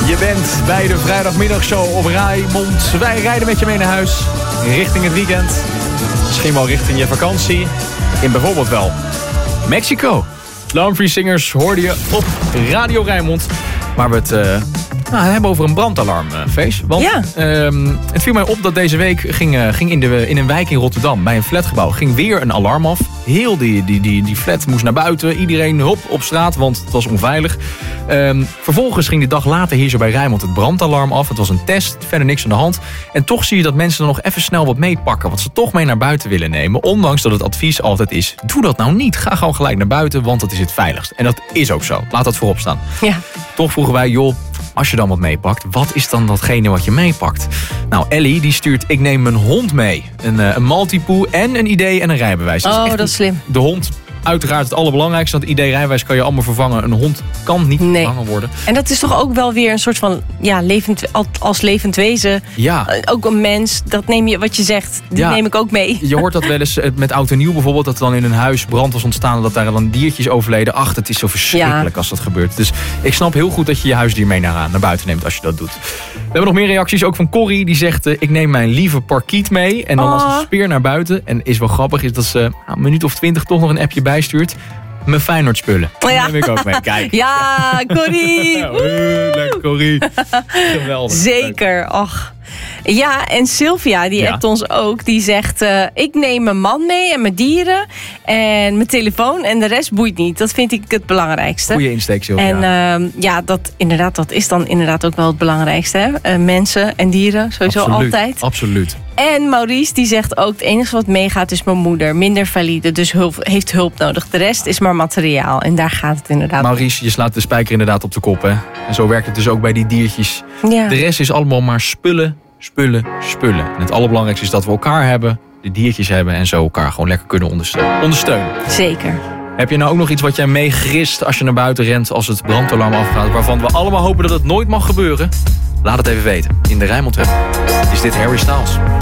Je bent bij de vrijdagmiddagshow op Rijnmond. Wij rijden met je mee naar huis. Richting het weekend. Misschien wel richting je vakantie. In bijvoorbeeld wel Mexico. De Humphrey Singers hoorde je op Radio Rijnmond. Waar we het hebben over een brandalarm, Fees. Want het viel mij op dat deze week ging in een wijk in Rotterdam, bij een flatgebouw, ging weer een alarm af. Heel die flat moest naar buiten. Iedereen op straat, want het was onveilig. Vervolgens ging de dag later hier zo bij Rijnmond het brandalarm af. Het was een test, verder niks aan de hand. En toch zie je dat mensen er nog even snel wat meepakken. Wat ze toch mee naar buiten willen nemen. Ondanks dat het advies altijd is, doe dat nou niet. Ga gewoon gelijk naar buiten, want dat is het veiligst. En dat is ook zo. Laat dat voorop staan. Ja. Toch vroegen wij, joh, als je dan wat meepakt, wat is dan datgene wat je meepakt? Nou, Ellie die stuurt, ik neem mijn hond mee. Een Maltipoo en een ID en een rijbewijs. Dat is slim. De hond, uiteraard het allerbelangrijkste. Want ID-rijbewijs kan je allemaal vervangen. Een hond kan niet vervangen worden. En dat is toch ook wel weer een soort van als levend wezen. Ja. Ook een mens, dat neem je, wat je zegt, die neem ik ook mee. Je hoort dat wel eens met oud en nieuw bijvoorbeeld, dat er dan in een huis brand was ontstaan, dat daar dan diertjes overleden. Ach, het is zo verschrikkelijk als dat gebeurt. Dus ik snap heel goed dat je je huisdier mee naar buiten neemt als je dat doet. We hebben nog meer reacties, ook van Corrie. Die zegt, ik neem mijn lieve parkiet mee. En dan als een speer naar buiten. En is wel grappig, is dat ze een minuut of 20 toch nog een appje bijstuurt. Mijn Feyenoord spullen. Dat neem ik ook mee. Kijk. Ja, Corrie. Lekker, Corrie. Geweldig. Zeker. Ach. Ja, en Sylvia, die appt ons ook. Die zegt, ik neem mijn man mee en mijn dieren. En mijn telefoon. En de rest boeit niet. Dat vind ik het belangrijkste. Goeie insteek, Sylvia. En dat is dan inderdaad ook wel het belangrijkste. Hè? Mensen en dieren, sowieso altijd. Absoluut. En Maurice die zegt ook, het enige wat meegaat is mijn moeder. Minder valide, dus heeft hulp nodig. De rest is maar materiaal. En daar gaat het inderdaad. Maurice, je slaat de spijker inderdaad op de kop. Hè? En zo werkt het dus ook bij die diertjes. Ja. De rest is allemaal maar spullen. En het allerbelangrijkste is dat we elkaar hebben, de diertjes hebben en zo elkaar gewoon lekker kunnen ondersteunen. Zeker. Heb je nou ook nog iets wat jij meegrist als je naar buiten rent als het brandalarm afgaat, waarvan we allemaal hopen dat het nooit mag gebeuren? Laat het even weten. In de Rijnmond is dit Harry Styles.